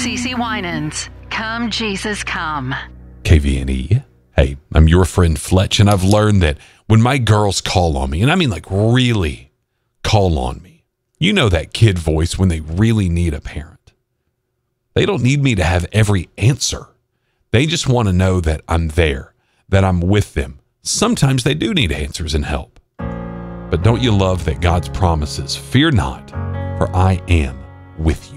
CeCe Winans, Come Jesus Come. KVNE. Hey, I'm your friend Fletch, and I've learned that when my girls call on me, and I mean like really call on me, you know that kid voice when they really need a parent. They don't need me to have every answer. They just want to know that I'm there, that I'm with them. Sometimes they do need answers and help. But don't you love that God's promises, fear not, for I am with you.